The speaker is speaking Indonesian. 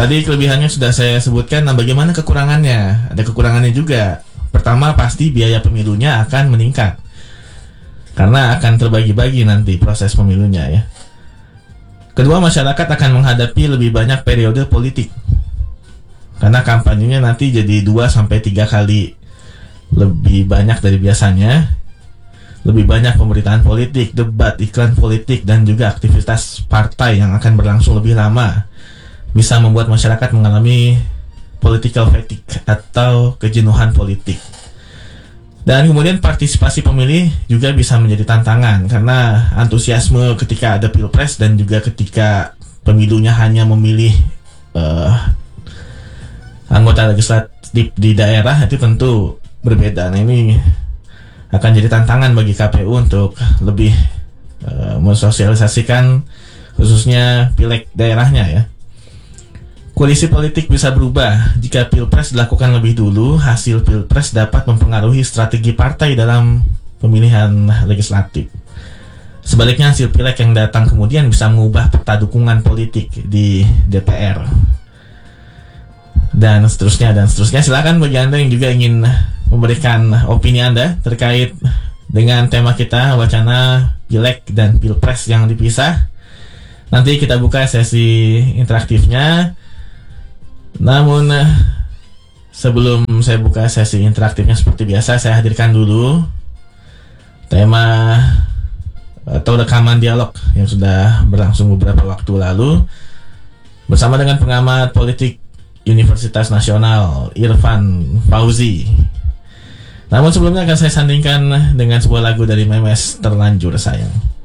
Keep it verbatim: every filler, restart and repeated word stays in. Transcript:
Tadi kelebihannya sudah saya sebutkan. Nah, bagaimana kekurangannya? Ada kekurangannya juga. Pertama, pasti biaya pemilunya akan meningkat karena akan terbagi-bagi nanti proses pemilunya ya. Kedua, masyarakat akan menghadapi lebih banyak periode politik karena kampanyenya nanti jadi dua sampai tiga kali lebih banyak dari biasanya. Lebih banyak pemberitaan politik, debat, iklan politik, dan juga aktivitas partai yang akan berlangsung lebih lama bisa membuat masyarakat mengalami political fatigue atau kejenuhan politik. Dan kemudian partisipasi pemilih juga bisa menjadi tantangan karena antusiasme ketika ada pilpres dan juga ketika pemilunya hanya memilih uh, anggota legislatif di daerah itu tentu berbeda. Nah, ini akan jadi tantangan bagi K P U untuk lebih uh, mensosialisasikan khususnya pileg daerahnya ya. Koalisi politik bisa berubah jika pilpres dilakukan lebih dulu. Hasil pilpres dapat mempengaruhi strategi partai dalam pemilihan legislatif. Sebaliknya, hasil pileg yang datang kemudian bisa mengubah peta dukungan politik di D P R dan seterusnya dan seterusnya. Silakan bagi Anda yang juga ingin memberikan opini Anda terkait dengan tema kita, wacana pileg dan pilpres yang dipisah. Nanti kita buka sesi interaktifnya. Namun sebelum saya buka sesi interaktifnya seperti biasa, saya hadirkan dulu tema atau rekaman dialog yang sudah berlangsung beberapa waktu lalu bersama dengan pengamat politik Universitas Nasional Irfan Fauzi. Namun sebelumnya akan saya sandingkan dengan sebuah lagu dari Memes, Terlanjur Sayang.